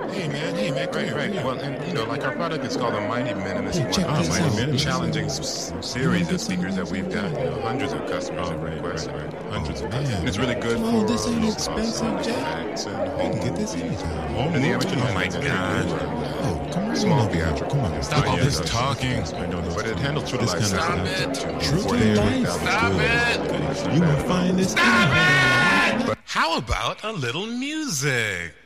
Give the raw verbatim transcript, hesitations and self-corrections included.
Hey man, hey man, come Right, here, right. come here. Well, and you know, like our product is called the Mighty Minimalist. Hey, check One. this Mighty out. Minimalist. Check Challenging this s- out. series You of speakers that we've got. You know, hundreds of customers Oh, have right, requested. right, right. Hundreds Oh, of man. customers. And it's really good Come for on, this ain't uh, expensive, Jack. effects and You home can get this movies. anytime. And Home the movies. amateur Oh, my God. Oh, come on. Small over here. theatrical. Come on. Stop Oh, all this this talking. But it handles true to This life. kind of Stop stuff. it. True to life. Stop it. You gonna find this. How about a little music?